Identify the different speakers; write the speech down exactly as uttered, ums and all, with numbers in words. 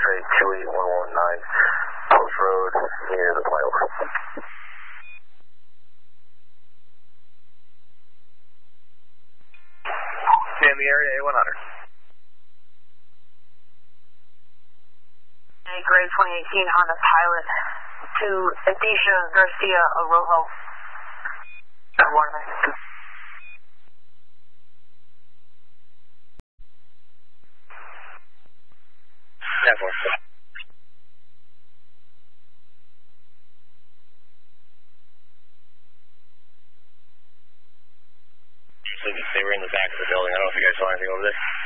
Speaker 1: X-ray two eight one one nine, Post Road near the flyover.
Speaker 2: Stay in the area, A one hundred.
Speaker 3: A grade twenty eighteen Honda Pilot to Adisha Garcia Arojo. Good morning.
Speaker 1: Yeah, four. So they were in the back of the building. I don't know if you guys saw anything over there.